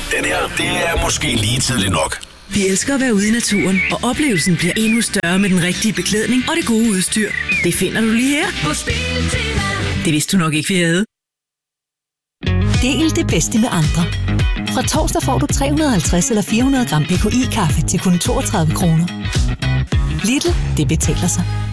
Den her, det er måske lige tidligt nok. Vi elsker at være ude i naturen, og oplevelsen bliver endnu større med den rigtige beklædning og det gode udstyr. Det finder du lige her på Biltema. Det vidste du nok ikke, vi havde. Del det bedste med andre. Fra torsdag får du 350 eller 400 gram BKI-kaffe til kun 32 kroner. Lidl, det betaler sig.